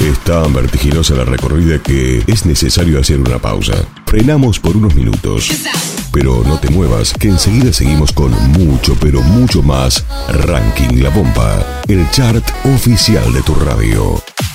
Es tan vertiginosa la recorrida que es necesario hacer una pausa. Frenamos por unos minutos. Pero no te muevas, que enseguida seguimos con mucho, pero mucho más Ranking La Pompa, el chart oficial de tu radio.